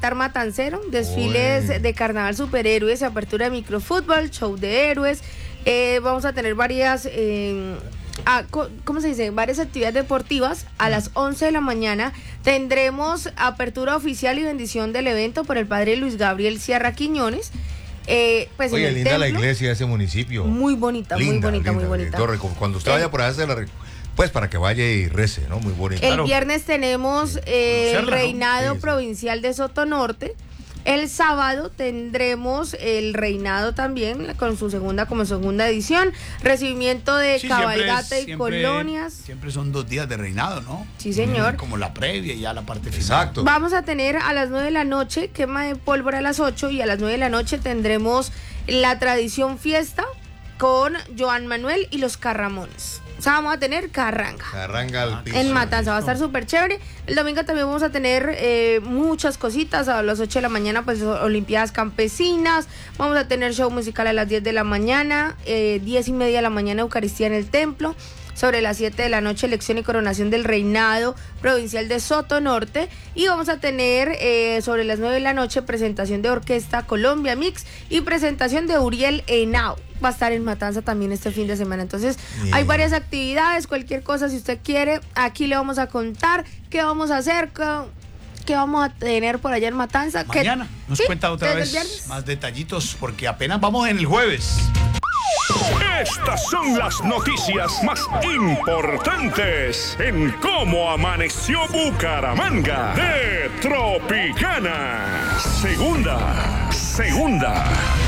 militar matancero, desfiles de carnaval superhéroes, apertura de microfútbol, show de héroes. Vamos a tener varias... ¿cómo se dice? Varias actividades deportivas. A las 11 de la mañana tendremos apertura oficial y bendición del evento por el padre Luis Gabriel Sierra Quiñones. Pues oye, en el linda templo. la iglesia de ese municipio. Muy bonita, Linda, muy bonita. Cuando usted vaya por allá, pues para que vaya y rece, ¿no? Muy bonita. El viernes tenemos el reinado provincial de Soto Norte. El sábado tendremos el reinado también con su segunda edición, recibimiento de cabalgata y colonias. Siempre son 2 días de reinado, ¿no? Sí, señor. Como la previa y ya la parte final. Exacto. Vamos a tener a las 9 de la noche quema de pólvora a las 8 y a las 9 de la noche tendremos la tradición fiesta con Joan Manuel y los Carramones. O sea, vamos a tener carranga. Carranga al piso. En Matanza, va a estar súper chévere. El domingo también vamos a tener muchas cositas. A las 8 de la mañana, pues, Olimpiadas Campesinas. Vamos a tener show musical a las 10 de la mañana. 10:30 de la mañana, Eucaristía en el templo. Sobre las 7 de la noche, elección y coronación del reinado provincial de Soto Norte. Y vamos a tener sobre las 9 de la noche, presentación de Orquesta Colombia Mix y presentación de Uriel Henao. Va a estar en Matanza también este fin de semana. Entonces, hay varias actividades, cualquier cosa, si usted quiere, aquí le vamos a contar qué vamos a hacer, qué vamos a tener por allá en Matanza. Mañana nos cuenta otra vez más detallitos, porque apenas vamos en el jueves. Estas son las noticias más importantes en Cómo Amaneció Bucaramanga de Tropicana. Segunda.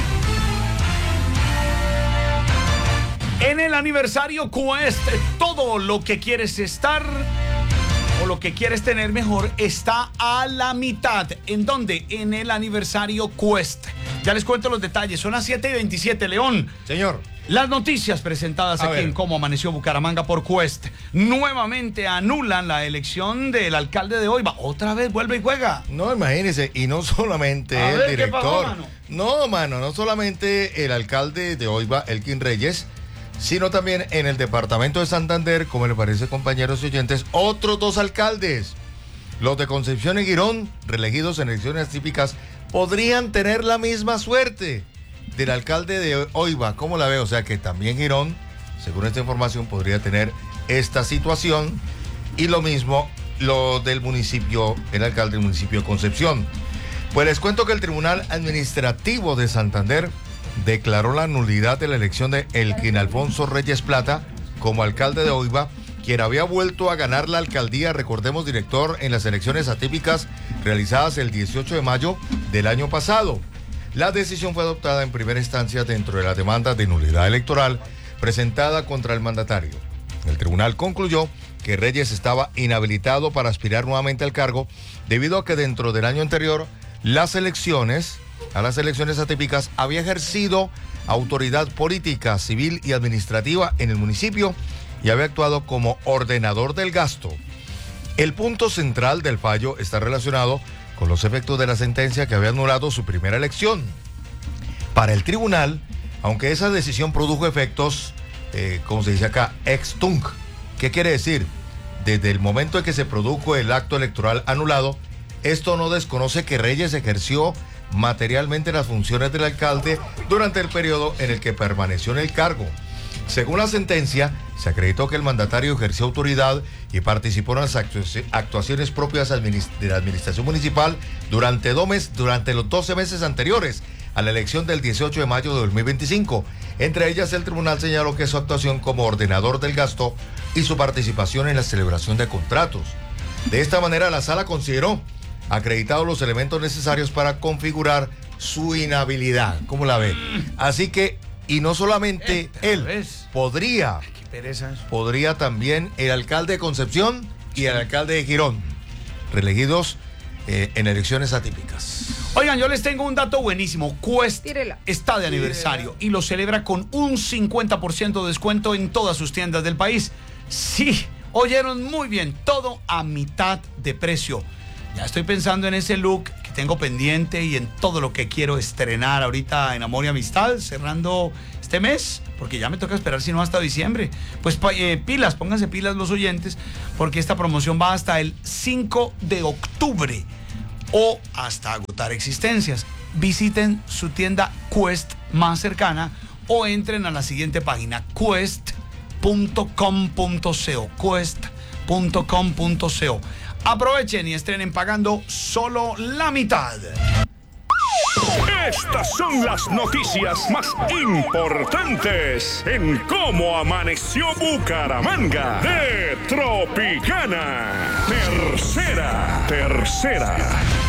En el aniversario Quest, todo lo que quieres estar o lo que quieres tener mejor está a la mitad. ¿En dónde? En el aniversario Quest. Ya les cuento los detalles. Son las 7:27, León. Señor. Las noticias presentadas aquí en Cómo Amaneció Bucaramanga por Quest. Nuevamente anulan la elección del alcalde de Oiva. Otra vez vuelve y juega. No, imagínese, y no solamente el director. ¿Qué pasó, mano? No, mano, no solamente el alcalde de Oiva, Elkin Reyes, sino también en el departamento de Santander, como le parece, compañeros y oyentes, otros 2 alcaldes. Los de Concepción y Girón, reelegidos en elecciones típicas, podrían tener la misma suerte del alcalde de Oiva. ¿Cómo la veo? O sea que también Girón, según esta información, podría tener esta situación. Y lo mismo lo del municipio, el alcalde del municipio de Concepción. Pues les cuento que el Tribunal Administrativo de Santander declaró la nulidad de la elección de Elkin Alfonso Reyes Plata como alcalde de Oiva, quien había vuelto a ganar la alcaldía, recordemos, director, en las elecciones atípicas realizadas el 18 de mayo del año pasado. La decisión fue adoptada en primera instancia dentro de la demanda de nulidad electoral presentada contra el mandatario. El tribunal concluyó que Reyes estaba inhabilitado para aspirar nuevamente al cargo debido a que dentro del año anterior a las elecciones atípicas había ejercido autoridad política, civil y administrativa en el municipio y había actuado como ordenador del gasto. El punto central del fallo está relacionado con los efectos de la sentencia que había anulado su primera elección. Para el tribunal, aunque esa decisión produjo efectos, como se dice acá, ex tunc, ¿qué quiere decir? Desde el momento en que se produjo el acto electoral anulado, esto no desconoce que Reyes ejerció materialmente las funciones del alcalde durante el periodo en el que permaneció en el cargo. Según la sentencia, se acreditó que el mandatario ejerció autoridad y participó en las actuaciones propias de la administración municipal durante los 12 meses anteriores a la elección del 18 de mayo de 2025. Entre ellas, el tribunal señaló que su actuación como ordenador del gasto y su participación en la celebración de contratos. De esta manera, la sala consideró acreditados los elementos necesarios para configurar su inhabilidad. ¿Cómo la ve? Así que, y no solamente él, podría también el alcalde de Concepción y el alcalde de Girón, reelegidos en elecciones atípicas. Oigan, yo les tengo un dato buenísimo. Quest está de aniversario y lo celebra con un 50% de descuento en todas sus tiendas del país. Sí, oyeron muy bien, todo a mitad de precio. Ya estoy pensando en ese look que tengo pendiente y en todo lo que quiero estrenar ahorita en Amor y Amistad, cerrando este mes, porque ya me toca esperar si no hasta diciembre. Pues pilas, pónganse pilas los oyentes, porque esta promoción va hasta el 5 de octubre. o hasta agotar existencias. Visiten su tienda Quest más cercana o entren a la siguiente página, quest.com.co, quest.com.co. Aprovechen y estrenen pagando solo la mitad. Estas son las noticias más importantes en Cómo Amaneció Bucaramanga de Tropicana. Tercera.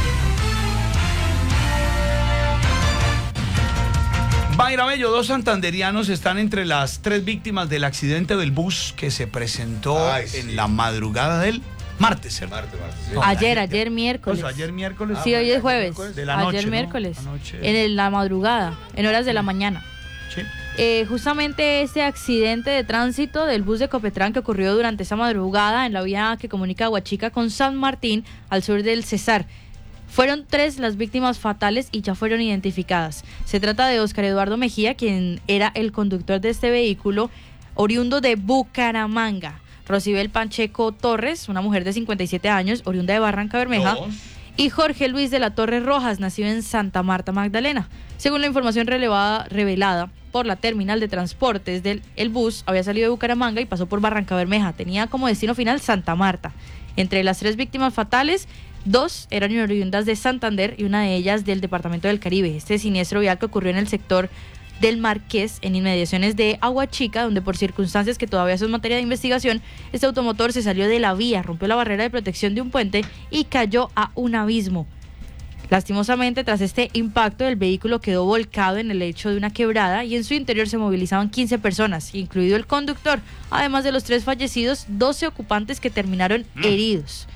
Mayra Bello, 2 santanderianos están entre las 3 víctimas del accidente del bus que se presentó en la madrugada del martes, ¿cierto? Martes. Sí. Ayer miércoles. Pues ayer miércoles. Sí, hoy es jueves. De la noche, ayer miércoles. ¿no? En la madrugada, en horas de la mañana. Sí. Justamente ese accidente de tránsito del bus de Copetrán que ocurrió durante esa madrugada en la vía que comunica Aguachica con San Martín, al sur del Cesar. Fueron 3 las víctimas fatales y ya fueron identificadas. Se trata de Óscar Eduardo Mejía, quien era el conductor de este vehículo, oriundo de Bucaramanga. Rosibel Pancheco Torres, una mujer de 57 años, oriunda de Barranca Bermeja. Y Jorge Luis de la Torre Rojas, nacido en Santa Marta, Magdalena. Según la información revelada por la terminal de transportes el bus había salido de Bucaramanga y pasó por Barranca Bermeja. Tenía como destino final Santa Marta. Entre las 3 víctimas fatales, 2 eran oriundas de Santander y una de ellas del departamento del Caribe. Este siniestro vial que ocurrió en el sector del Marqués, en inmediaciones de Aguachica, donde por circunstancias que todavía son materia de investigación, este automotor se salió de la vía, rompió la barrera de protección de un puente y cayó a un abismo. Lastimosamente, tras este impacto, el vehículo quedó volcado en el lecho de una quebrada y en su interior se movilizaban 15 personas, incluido el conductor, además de los 3 fallecidos, 12 ocupantes que terminaron heridos.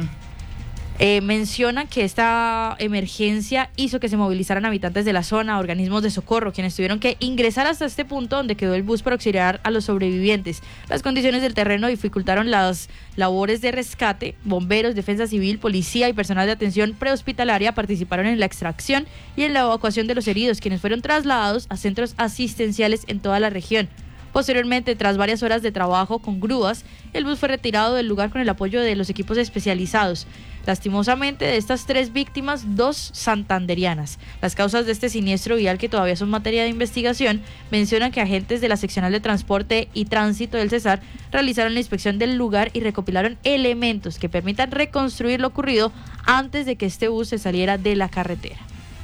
Mencionan que esta emergencia hizo que se movilizaran habitantes de la zona, organismos de socorro, quienes tuvieron que ingresar hasta este punto donde quedó el bus para auxiliar a los sobrevivientes. Las condiciones del terreno dificultaron las labores de rescate. Bomberos, defensa civil, policía y personal de atención prehospitalaria participaron en la extracción y en la evacuación de los heridos, quienes fueron trasladados a centros asistenciales en toda la región. Posteriormente, tras varias horas de trabajo con grúas, el bus fue retirado del lugar con el apoyo de los equipos especializados. Lastimosamente, de estas 3 víctimas, 2 santanderianas. Las causas de este siniestro vial, que todavía son materia de investigación, mencionan que agentes de la Seccional de Transporte y Tránsito del Cesar realizaron la inspección del lugar y recopilaron elementos que permitan reconstruir lo ocurrido antes de que este bus se saliera de la carretera.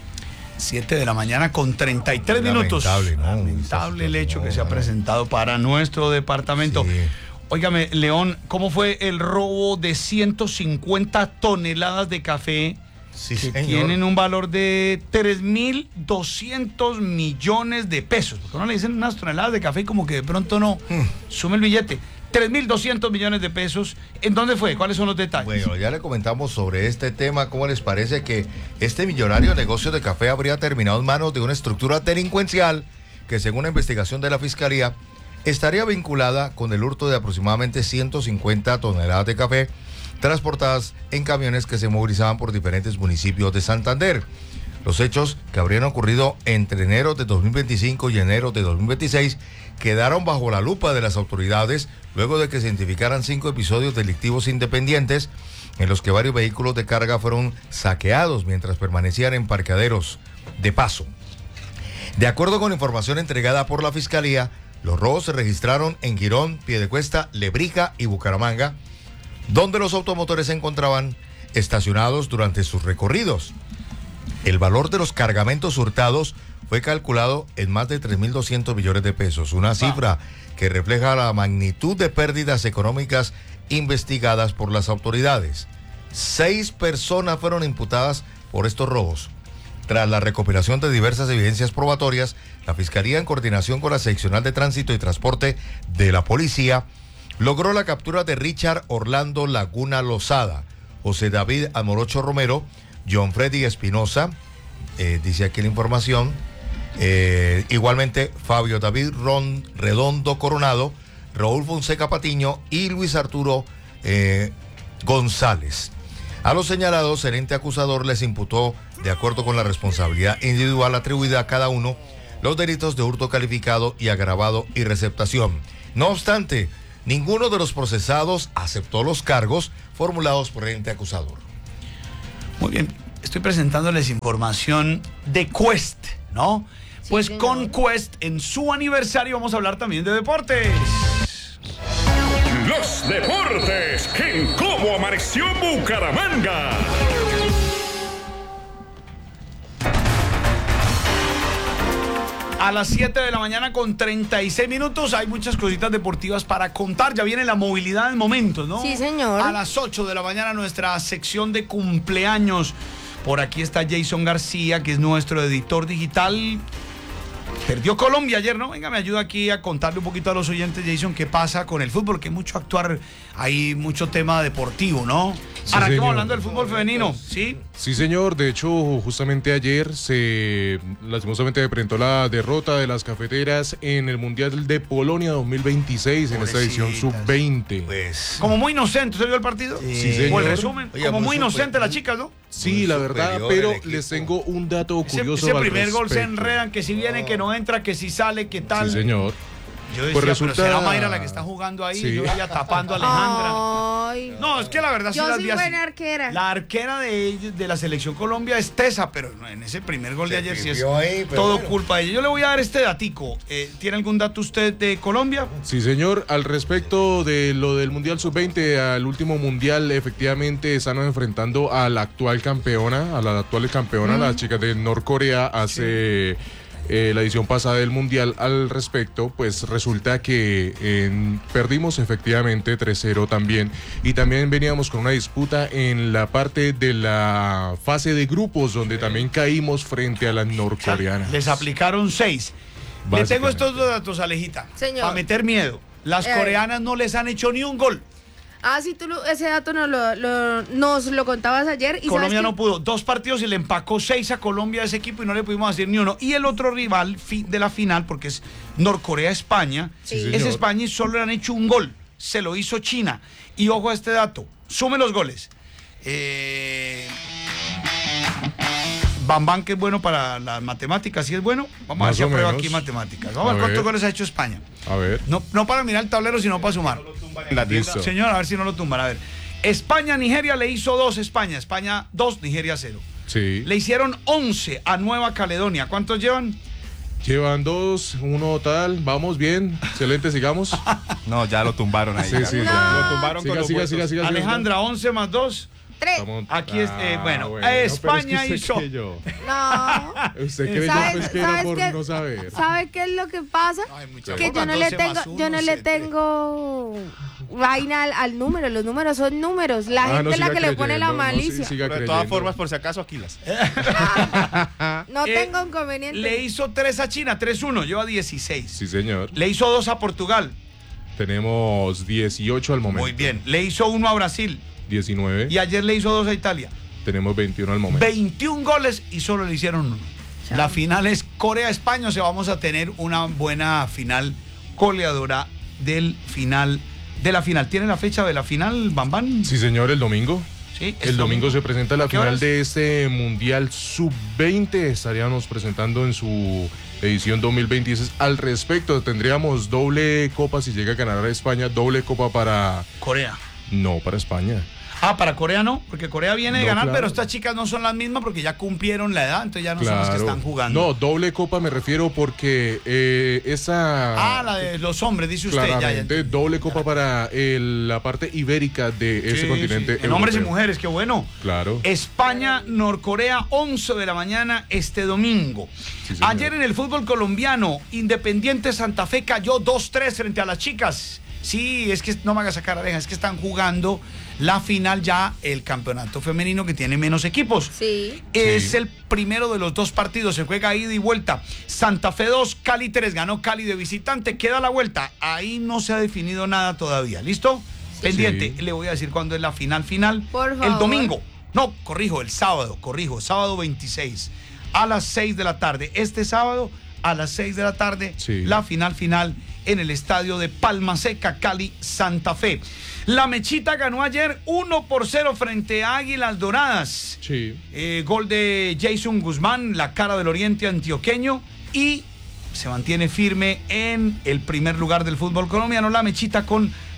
7 de la mañana con 33 minutos. Lamentable el hecho que se ha presentado para nuestro departamento. Sí. Óigame, León, ¿cómo fue el robo de 150 toneladas de café que tienen un valor de 3.200 millones de pesos? Porque no le dicen unas toneladas de café y como que de pronto no sume el billete. 3.200 millones de pesos. ¿En dónde fue? ¿Cuáles son los detalles? Bueno, ya le comentamos sobre este tema. ¿Cómo les parece que este millonario negocio de café habría terminado en manos de una estructura delincuencial que, según la investigación de la Fiscalía, estaría vinculada con el hurto de aproximadamente 150 toneladas de café transportadas en camiones que se movilizaban por diferentes municipios de Santander? Los hechos, que habrían ocurrido entre enero de 2025 y enero de 2026, quedaron bajo la lupa de las autoridades luego de que se identificaran 5 episodios delictivos independientes en los que varios vehículos de carga fueron saqueados mientras permanecían en parqueaderos de paso. De acuerdo con información entregada por la Fiscalía, los robos se registraron en Girón, Piedecuesta, Lebrija y Bucaramanga, donde los automotores se encontraban estacionados durante sus recorridos. El valor de los cargamentos hurtados fue calculado en más de 3.200 millones de pesos, una cifra que refleja la magnitud de pérdidas económicas investigadas por las autoridades. 6 personas fueron imputadas por estos robos. Tras la recopilación de diversas evidencias probatorias, la Fiscalía, en coordinación con la Seccional de Tránsito y Transporte de la Policía, logró la captura de Richard Orlando Laguna Lozada, José David Amorocho Romero, John Freddy Espinosa, dice aquí la información, igualmente Fabio David Redondo Coronado, Raúl Fonseca Patiño y Luis Arturo González. A los señalados, el ente acusador les imputó, de acuerdo con la responsabilidad individual atribuida a cada uno, los delitos de hurto calificado y agravado y receptación. No obstante, ninguno de los procesados aceptó los cargos formulados por el ente acusador. Muy bien. estoy presentándoles información de Quest, ¿no? Sí, pues señor. Con Quest, en su aniversario, vamos a hablar también de deportes. Los deportes en Cómo Amaneció Bucaramanga. A las 7 de la mañana con 36 minutos hay muchas cositas deportivas para contar. Ya viene la movilidad del momento, ¿no? Sí, señor. A las 8 de la mañana nuestra sección de cumpleaños. Por aquí está Jason García, que es nuestro editor digital. Perdió Colombia ayer, ¿no? Venga, me ayuda aquí a contarle un poquito a los oyentes, Jason, qué pasa con el fútbol, que hay mucho actuar, hay mucho tema deportivo, ¿no? Sí, arranquemos hablando del fútbol femenino, ¿sí? Sí, señor. De hecho, justamente ayer se lastimosamente presentó la derrota de las cafeteras en el Mundial de Polonia 2026 en esta edición sub-20. Pues, como muy inocente, ¿se vio el partido? Sí, señor. O el resumen, oye, como muy inocente las chicas, ¿no? Sí, la verdad, pero les tengo un dato curioso. Ese primer gol se enredan, que si viene, que no entra, que si sale, que tal. Sí, señor. Yo decía, pues resulta... pero será Mayra la que está jugando ahí, sí. Yo ella tapando a Alejandra. Ay. No, es que la verdad yo sí las soy vi así. buena arquera. La arquera de la selección Colombia es Tesa, pero en ese primer gol de ayer sí es ahí, todo bueno. Culpa de ella. Yo le voy a dar este datico. ¿Tiene algún dato usted de Colombia? Sí, señor. Al respecto de lo del Mundial Sub-20, al último Mundial, efectivamente están enfrentando a la actual campeona, las chicas de Norcorea hace... Sí. La edición pasada del Mundial. Al respecto, pues resulta que perdimos efectivamente 3-0 también, y también veníamos con una disputa en la parte de la fase de grupos, donde también caímos frente a las norcoreanas. O sea, les aplicaron 6. Le tengo estos dos datos, Alejita, para meter miedo. Las coreanas no les han hecho ni un gol. Ah, sí, tú ese dato nos lo contabas ayer. Y Colombia no pudo. 2 partidos y le empacó 6 a Colombia a ese equipo y no le pudimos hacer ni uno. Y el otro rival de la final, porque es Norcorea-España, sí, es España y solo le han hecho un gol. Se lo hizo China. Y ojo a este dato. Sume los goles. Bambán, que es bueno para las matemáticas, ¿sí es bueno? Vamos a hacer prueba aquí matemáticas. Vamos a ver cuántos goles ha hecho España. A ver. No para mirar el tablero, sino para sumar. Señor, a ver si no lo tumban. A ver. España-Nigeria le hizo 2 España 2, Nigeria 0. Sí. Le hicieron 11 a Nueva Caledonia. ¿Cuántos llevan? Llevan 2, 1 tal. Vamos bien. Excelente, sigamos. No, ya lo tumbaron ahí. Sí, no. Lo tumbaron siga. Alejandra, 11 más 2. 3. Aquí es, bueno, España hizo. No. Usted cree yo que era por no saber. ¿Sabe qué es lo que pasa? Que yo no le tengo vaina al número. Los números son números. La gente es la que le pone la malicia. Pero de todas formas, por si acaso, Aquilas. No tengo inconveniente. Le hizo 3 a China, 3-1, lleva 16. Sí, señor. Le hizo 2 a Portugal. Tenemos 18 al momento. Muy bien. Le hizo 1 a Brasil. 19. Y ayer le hizo 2 a Italia. Tenemos 21 al momento. 21 goles y solo le hicieron 1. La final es Corea-España, o sea, vamos a tener una buena final goleadora de la final. ¿Tiene la fecha de la final, Bambán? Sí, señor, el domingo. Sí, el domingo se presenta la final de este Mundial Sub-20. Estaríamos presentando en su edición 2026. Al respecto, tendríamos doble copa si llega a ganar a España, doble copa para... Corea. No, para España. Ah, para Corea no, porque Corea viene de ganar, claro. Pero estas chicas no son las mismas porque ya cumplieron la edad, entonces ya no son las que están jugando. No, doble copa me refiero porque esa... Ah, la de los hombres, dice usted. Claramente, ya. Doble copa para la parte ibérica de ese continente. Sí. En hombres y mujeres, qué bueno. Claro. España, Norcorea, 11 de la mañana este domingo. Sí, ayer en el fútbol colombiano, Independiente Santa Fe cayó 2-3 frente a las chicas. Sí, es que no me hagas sacar orejas, es que están jugando la final ya, el campeonato femenino que tiene menos equipos. Sí. Es el primero de los 2 partidos, se juega ida y vuelta. Santa Fe 2, Cali 3, ganó Cali de visitante, queda la vuelta. Ahí no se ha definido nada todavía, ¿listo? Sí. Pendiente, le voy a decir cuándo es la final. Por favor. El domingo, no, el sábado 26, a las 6 de la tarde. Este sábado, a las 6 de la tarde, la final en el estadio de Palma Seca, Cali, Santa Fe. La Mechita ganó ayer 1-0 frente a Águilas Doradas. Sí. Gol de Jason Guzmán, la cara del oriente antioqueño, y se mantiene firme en el primer lugar del fútbol colombiano. La Mechita con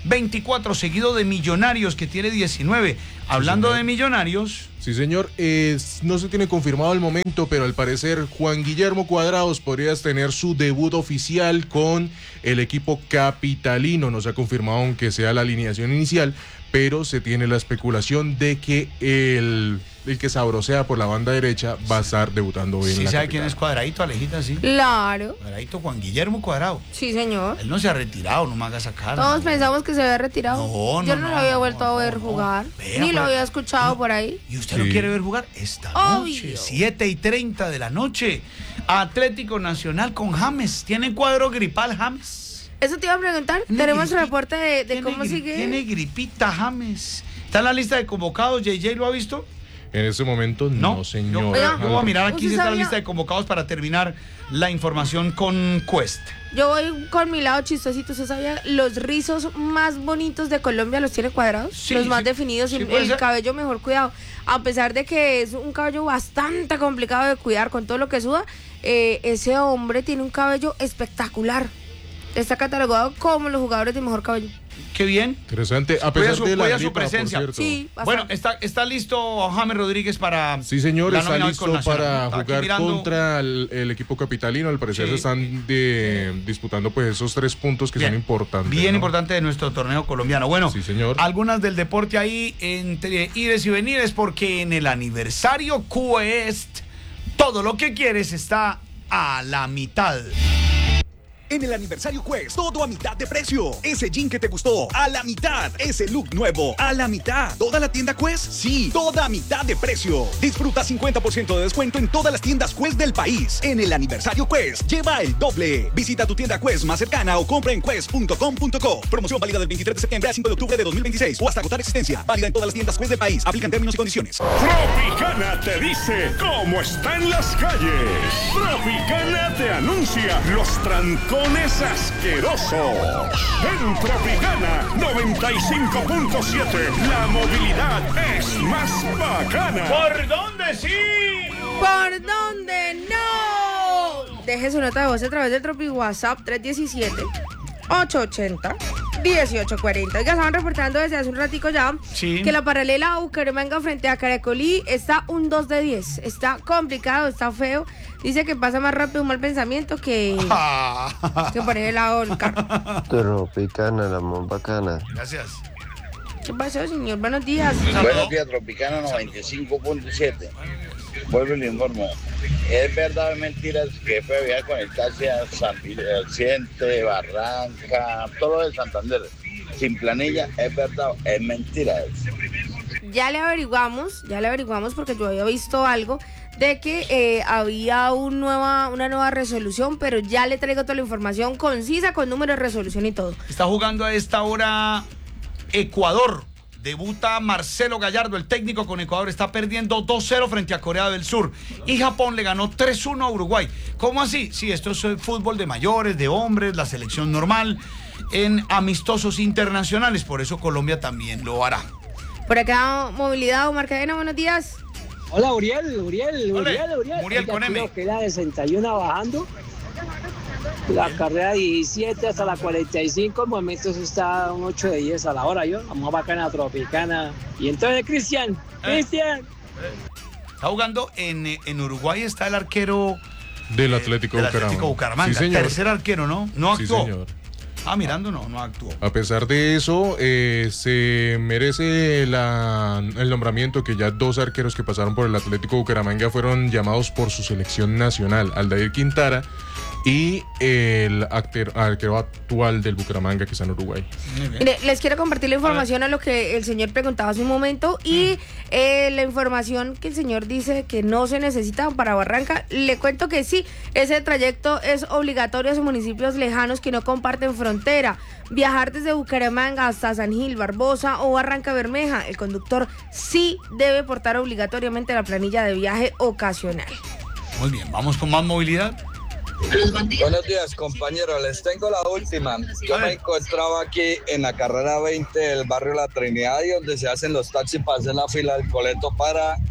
24, seguido de Millonarios, que tiene 19. Hablando de Millonarios... Sí, señor. No se tiene confirmado el momento, pero al parecer Juan Guillermo Cuadrados podría tener su debut oficial con el equipo capitalino. No se ha confirmado aunque sea la alineación inicial, pero se tiene la especulación de que el que sabrosea por la banda derecha va a estar debutando bien. ¿Sí en la sabe capital. quién es Cuadradito, Alejita? Sí. Claro. Cuadradito, Juan Guillermo Cuadrado. Sí, señor. Él no se ha retirado, no me haga sacar. Todos pensamos que se había retirado. No, Yo no lo había vuelto a ver jugar. Vea, Ni lo pero- había escuchado por ahí. ¿Y usted lo quiere ver jugar? Esta noche, 7:30 de la noche. Atlético Nacional con James. ¿Tiene cuadro gripal James? Eso te iba a preguntar. Tenemos el reporte de cómo sigue. Tiene gripita James. ¿Está en la lista de convocados? ¿JJ lo ha visto? En ese momento, no, señor. Yo voy a mirar aquí si ¿Usted está la sabía? lista de convocados para terminar la información con Quest. Yo voy con mi lado chistosito. ¿Usted sabía? Los rizos más bonitos de Colombia los tiene Cuadrados. Sí, los más sí. definidos y Sí, puede el ser. cabello mejor cuidado. A pesar de que es un cabello bastante complicado de cuidar con todo lo que suda, ese hombre tiene un cabello espectacular. Está catalogado como los jugadores de mejor cabello. Qué bien. Interesante. A pesar de la Cuida su gripa, presencia. por cierto. Sí, bastante. Bueno, está listo James Rodríguez para... Sí, señor, la está nómina hoy listo con Nacional. para Está aquí jugar mirando. contra el equipo capitalino. Al parecer Sí. se están disputando pues esos 3 puntos que Bien. son importantes. Bien ¿no? importante de nuestro torneo colombiano. Bueno, Sí, señor. algunas del deporte ahí entre ires y venires, porque en el aniversario Quest, todo lo que quieres está a la mitad. En el aniversario Quest, todo a mitad de precio. Ese jean que te gustó, a la mitad. Ese look nuevo, a la mitad. ¿Toda la tienda Quest? Sí, toda a mitad de precio. Disfruta 50% de descuento en todas las tiendas Quest del país. En el aniversario Quest, lleva el doble. Visita tu tienda Quest más cercana o compra en quest.com.co. Promoción válida del 23 de septiembre al 5 de octubre de 2026 o hasta agotar existencia. Válida en todas las tiendas Quest del país. Aplican términos y condiciones. Tropicana te dice cómo están las calles. Tropicana te anuncia los trancones asquerosos. En Tropicana 95.7, la movilidad es más bacana. ¿Por dónde sí? ¿Por dónde no? Deje su nota de voz a través del Tropi WhatsApp 317-880-1840. Oiga, estaban reportando desde hace un ratico ya que la paralela a Bucaramanga frente a Caracolí está un 2 de 10. Está complicado, está feo. Dice que pasa más rápido un mal pensamiento que poner el lado del carro. Tropicana, la más bacana. Gracias. ¿Qué pasó, señor? Buenos días. Buenos días, Tropicana 95.7. Vuelvo y le informo. ¿Es verdad o es mentira que fue a viajar con el taxi a San Vicente, Barranca, todo lo de Santander, sin planilla? ¿Es verdad o es mentira eso? Ya le averiguamos porque yo había visto algo de que había una nueva resolución, pero ya le traigo toda la información concisa con número de resolución y todo. Está jugando a esta hora Ecuador. Debuta Marcelo Gallardo, el técnico con Ecuador. Está perdiendo 2-0 frente a Corea del Sur. Y Japón le ganó 3-1 a Uruguay. ¿Cómo así? Sí, esto es fútbol de mayores, de hombres, la selección normal, en amistosos internacionales. Por eso Colombia también lo hará. Por acá, Movilidad, Omar Cadena, buenos días. Hola, Uriel. Muriel con M. Creo que la de 61 bajando. La carrera 17 hasta la 45, en momentos está un 8 de 10 a la hora, vamos bacana, Tropicana. Y entonces, Cristian. Está jugando en Uruguay, está el arquero del Atlético Bucaramanga. Sí, señor. Tercer arquero, ¿no? No actuó. Sí, señor. Mirando, no actuó. A pesar de eso, se merece el nombramiento que ya 2 arqueros que pasaron por el Atlético Bucaramanga fueron llamados por su selección nacional, Aldair Quintara y el arquero actual del Bucaramanga que está en Uruguay. Mire, les quiero compartir la información a lo que el señor preguntaba hace un momento y la información que el señor dice que no se necesita para Barranca. Le cuento que sí, ese trayecto es obligatorio a sus municipios lejanos que no comparten frontera. Viajar desde Bucaramanga hasta San Gil, Barbosa o Barranca Bermeja, el conductor sí debe portar obligatoriamente la planilla de viaje ocasional. Muy bien, vamos con más movilidad. Buenos días, compañeros. Les tengo la última. Yo me encontraba aquí en la carrera 20 del barrio La Trinidad, y donde se hacen los taxis para hacer la fila del coleto para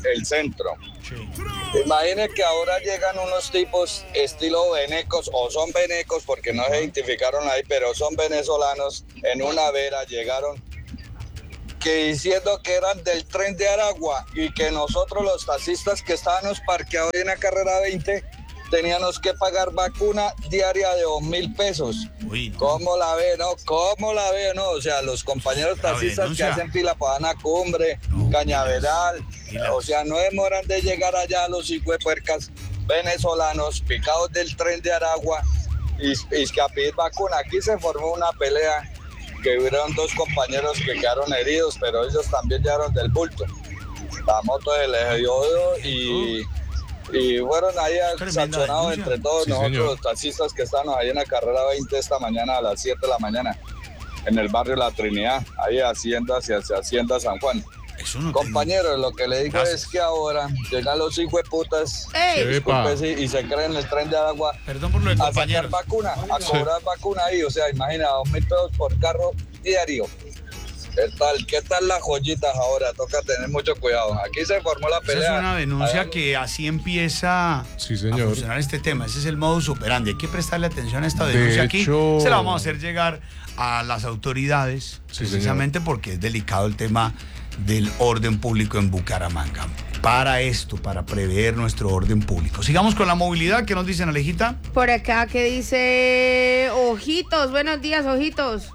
el centro. Imaginen que ahora llegan unos tipos estilo venecos, o son venecos porque no se identificaron ahí, pero son venezolanos, en una vera llegaron que diciendo que eran del tren de Aragua y que nosotros los taxistas que estábamos parqueados en la carrera 20 teníamos que pagar vacuna diaria de 2.000 pesos. Uy, no. ¿Cómo la ve, no? ¿Cómo la ve, no? O sea, los compañeros taxistas que hacen fila para Ana Cumbre, Cañaveral, o sea, no demoran de llegar allá los hijuepuercas venezolanos picados del tren de Aragua y que a pedir vacuna. Aquí se formó una pelea que hubieron 2 compañeros que quedaron heridos, pero ellos también llegaron del bulto. La moto se les dio y fueron ahí sancionados entre todos nosotros, señor. Los taxistas que estaban ahí en la carrera 20 esta mañana a las 7 de la mañana, en el barrio La Trinidad, ahí hacienda hacia Hacienda San Juan. Compañeros, lo que le digo es que ahora llegan los hijueputas y se creen el tren de Aragua a sacar vacuna, a cobrar vacuna ahí, o sea, imagina, 2.000 pesos por carro diario. ¿Qué tal las joyitas ahora? Toca tener mucho cuidado. Aquí se formó la pelea. Esa es una denuncia que así empieza a funcionar este tema. Ese es el modus operandi. Hay que prestarle atención a esta denuncia. Aquí se la vamos a hacer llegar a las autoridades, precisamente porque es delicado el tema del orden público en Bucaramanga. Para esto, para prever nuestro orden público. Sigamos con la movilidad. ¿Qué nos dicen, Alejita? Por acá que dice Ojitos. Buenos días, Ojitos.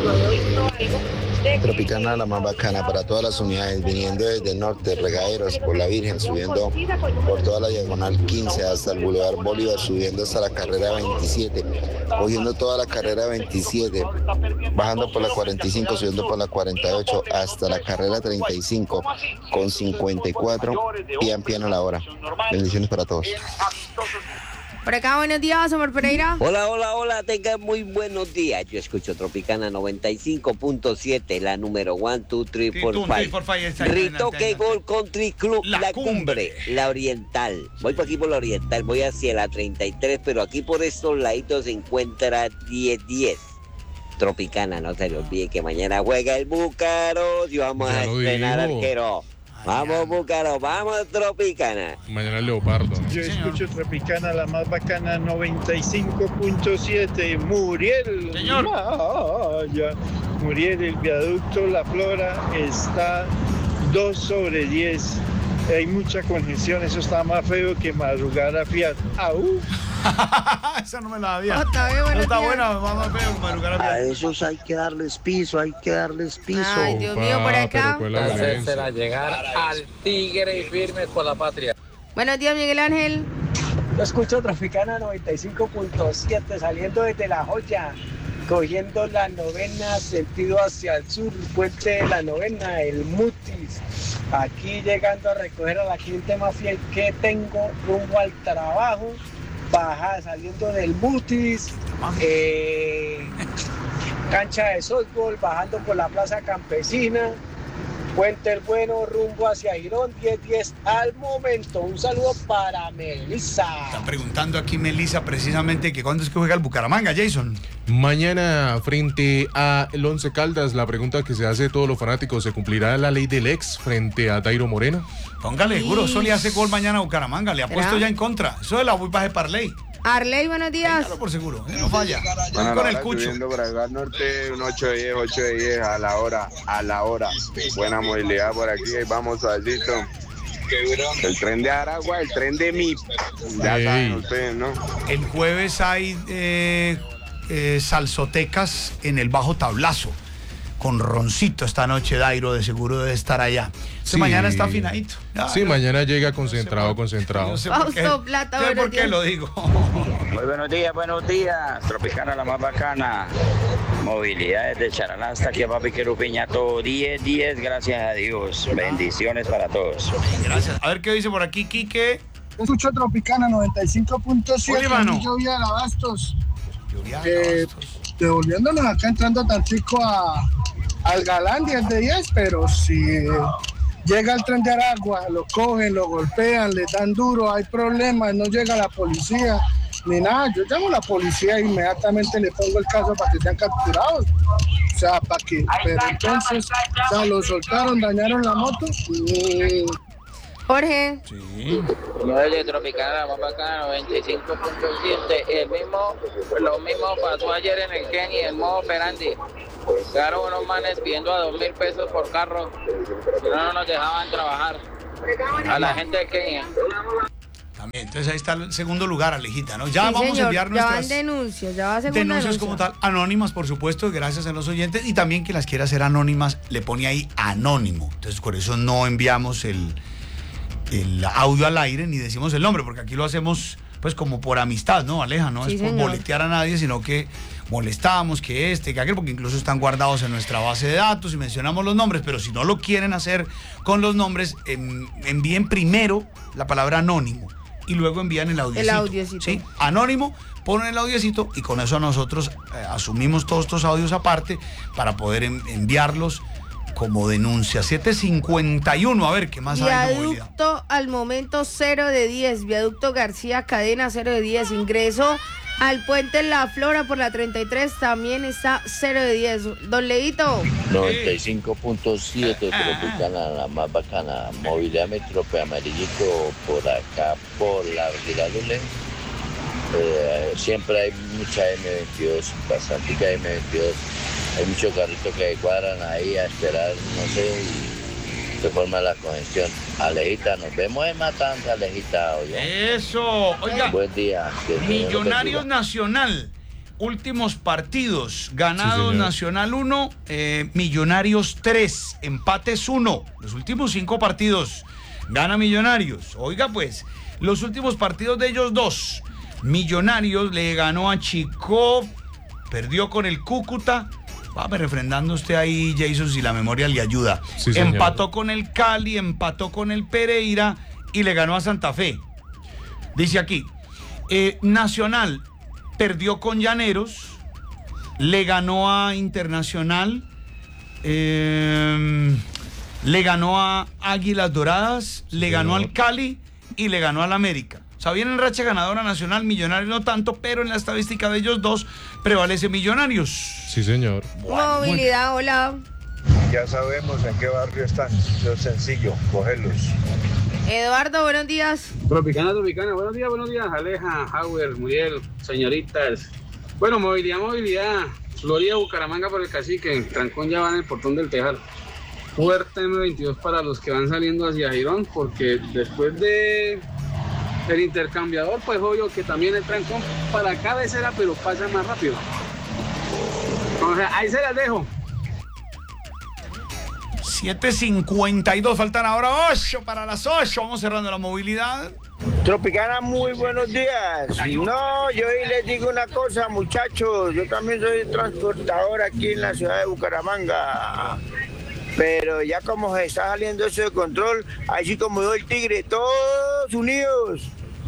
Tropicana la más bacana para todas las unidades, viniendo desde el norte, Regaderos, por la Virgen, subiendo por toda la diagonal 15 hasta el Boulevard Bolívar, subiendo hasta la carrera 27, cogiendo toda la carrera 27, bajando por la 45, subiendo por la 48 hasta la carrera 35 con 54, pian a la hora. Bendiciones para todos. Por acá, buenos días, Omar Pereira. Hola, tengan muy buenos días. Yo escucho Tropicana 95.7, la número 1, 2, 3, 4, 5. Ritoque Gol Country Club, La Cumbre, la Oriental. Voy por aquí por la Oriental, voy hacia la 33, pero aquí por estos laditos se encuentra 10-10. Tropicana, no se le olvide que mañana juega el Búcaros y vamos a estrenar arquero. Vamos, Búcaro, vamos, Tropicana. Mañana el Leopardo. Yo escucho Tropicana, la más bacana, 95.7. Muriel. Señor. Muriel, el viaducto La Flora está 2/10. Hay mucha congestión, eso está más feo que madrugar a Fiat. ¡Au! Esa no me la había. Está buena, vamos a ver, madrugar a Fiat. A esos hay que darles piso, Ay, Dios mío, por acá. Hacérsela llegar al tigre y firme por la patria. Buenos días, Miguel Ángel. Yo escucho Tropicana 95.7, saliendo desde La Joya, cogiendo la novena, sentido hacia el sur, puente de la novena, el Mutis. Aquí llegando a recoger a la cliente más fiel que tengo, rumbo al trabajo, saliendo del Mutis, cancha de softball, bajando por la Plaza Campesina, Puente el Bueno, rumbo hacia Girón, 10-10 al momento. Un saludo para Melissa. Está preguntando aquí Melissa precisamente que cuándo es que juega el Bucaramanga, Jason. Mañana frente a el Once Caldas, la pregunta que se hace de todos los fanáticos, ¿se cumplirá la ley del ex frente a Dairo Moreno? Póngale seguro, eso le hace gol mañana a Bucaramanga, le ha puesto ya en contra. Eso de la muy baja de Parley. Arley, buenos días. Téngalo por seguro, no falla. Bueno, con el Cucho. Subiendo por acá al norte, un 8-10 a la hora. Buena movilidad por aquí, vamos suavecito. El tren de Aragua, el tren de MIP. Ya saben ustedes, ¿no? El jueves hay salsotecas en el Bajo Tablazo. Con Roncito esta noche, Dairo de seguro debe estar allá. Sí. Mañana está afinadito. Sí, mañana llega concentrado. No sé Plata, por qué lo digo. Muy buenos días. Tropicana la más bacana. Movilidad desde Charalá hasta aquí a Papi Querupiña, todo 10-10, gracias a Dios. Bendiciones para todos. Gracias. A ver qué dice por aquí, Quique. Escucho Tropicana 95.7. Lluvia de Abastos. Devolviéndonos acá, entrando tan chico al Galán 10-10, pero si llega el tren de Aragua, lo cogen, lo golpean, le dan duro, hay problemas, no llega la policía ni nada, yo llamo a la policía e inmediatamente le pongo el caso para que sean capturados, o sea, para que, pero entonces, o sea, lo soltaron, dañaron la moto. Jorge. Sí. No es de Tropicana, más bacana, 95.7. Lo mismo pasó ayer en el Kenny, el modo operandi. Quedaron unos manes pidiendo a 2.000 pesos por carro. Si no nos dejaban trabajar. A la gente de Kenia. También, entonces ahí está el segundo lugar, Alejita, ¿no? Ya Sí, vamos señor, a enviar nuestras ya van denuncias, ya va a segunda denuncias denuncia. como tal, anónimas, por supuesto, gracias a los oyentes, y también que las quiera hacer anónimas, le pone ahí anónimo. Entonces, por eso no enviamos el audio al aire ni decimos el nombre, porque aquí lo hacemos pues como por amistad, ¿no, Aleja? No Sí, es por señor. boletear a nadie, sino que molestamos, que que aquel, porque incluso están guardados en nuestra base de datos y mencionamos los nombres, pero si no lo quieren hacer con los nombres, envíen primero la palabra anónimo y luego envían el audiocito. El audiocito. ¿Sí? Anónimo, ponen el audiocito y con eso nosotros asumimos todos estos audios aparte para poder enviarlos como denuncia. 751, a ver, ¿qué más hay de movilidad? Viaducto al momento 0 de 10. Viaducto García Cadena 0 de 10. Ingreso al puente La Flora por la 33 también está 0 de 10. Don Leito. 95.7 Tropicana, la más bacana. Movilidad Metrópolis Amarillito por acá, por la Giralule. Siempre hay mucha M22, bastante M22. Hay muchos carritos que cuadran ahí a esperar, no sé, y se forma la congestión. Alejita, nos vemos en Matanza, Alejita. Oye. Eso, oiga. Buen día. Millonarios Nacional, últimos partidos, ganados Sí, Nacional 1, Millonarios 3, empates 1, los últimos 5 partidos, gana Millonarios. Oiga pues, los últimos partidos de ellos dos, Millonarios le ganó a Chico, perdió con el Cúcuta. Vame refrendando usted ahí, Jason, si la memoria le ayuda. Sí, señor. Empató con el Cali, empató con el Pereira y le ganó a Santa Fe. Dice aquí, Nacional perdió con Llaneros, le ganó a Internacional, le ganó a Águilas Doradas, le ganó al Cali y le ganó al América. O sea, viene en racha ganadora Nacional, Millonarios no tanto, pero en la estadística de ellos dos prevalece Millonarios. Sí, señor. Movilidad, hola. Ya sabemos en qué barrio están. Eso es sencillo, cogerlos. Eduardo, buenos días. Tropicana, buenos días, Aleja, Howard, Muriel, señoritas. Bueno, movilidad. Florida, Bucaramanga por el Cacique, el trancón ya va en el portón del Tejar. Fuerte M22 para los que van saliendo hacia Girón, porque después del intercambiador, pues obvio que también el trancón para cabecera, pero pasa más rápido. O sea, ahí se las dejo. 7:52, faltan ahora 8 para las 8. Vamos cerrando la movilidad. Tropicana, muy buenos días. No, yo hoy les digo una cosa, muchachos. Yo también soy transportador aquí en la ciudad de Bucaramanga. Pero ya como se está saliendo eso de control, así como dijo el tigre, todos unidos.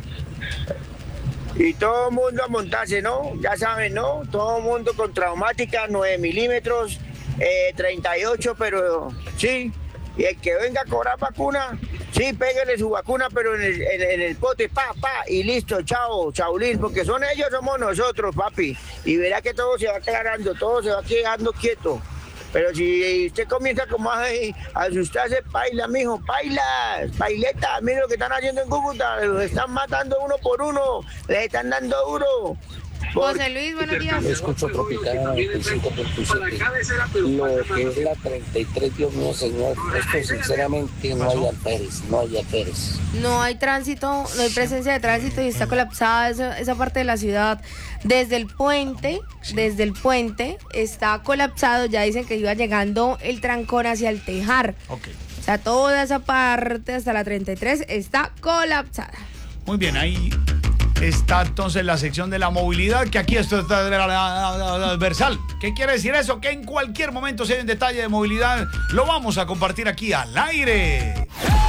Y todo el mundo a montarse, ¿no? Ya saben, ¿no? Todo el mundo con traumática, 9 milímetros, 38, pero sí. Y el que venga a cobrar vacuna, sí, pégale su vacuna, pero en el pote, pa, y listo, chao, chaulín, porque son ellos, somos nosotros, papi. Y verá que todo se va aclarando, todo se va quedando quieto. Pero si usted comienza como a asustarse, paila, mijo, paileta, mira lo que están haciendo en Cúcuta, los están matando uno por uno, les están dando duro. José Luis, buenos días. Escucho Tropicana 95.7. Lo que es la 33, Dios mío, señor, esto sinceramente no hay alférez. No hay tránsito, no hay presencia de tránsito y está colapsada esa parte de la ciudad. Desde el puente está colapsado, ya dicen que iba llegando el trancón hacia el Tejar. Okay. O sea, toda esa parte hasta la 33 está colapsada. Muy bien, ahí está entonces la sección de la movilidad, que aquí esto está transversal. ¿Qué quiere decir eso? Que en cualquier momento, si hay un detalle de movilidad, lo vamos a compartir aquí al aire.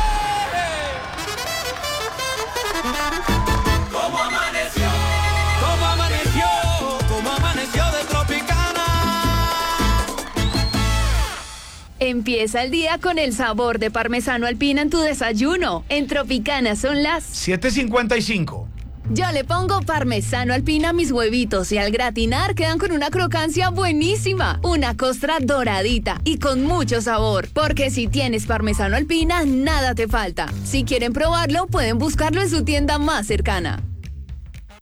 ¿Cómo amaneció? ¿Cómo amaneció? ¿Cómo amaneció de Tropicana? Empieza el día con el sabor de parmesano alpina en tu desayuno. En Tropicana son las 7:55. Yo le pongo parmesano alpina a mis huevitos y al gratinar quedan con una crocancia buenísima, una costra doradita y con mucho sabor. Porque si tienes parmesano alpina, nada te falta. Si quieren probarlo, pueden buscarlo en su tienda más cercana.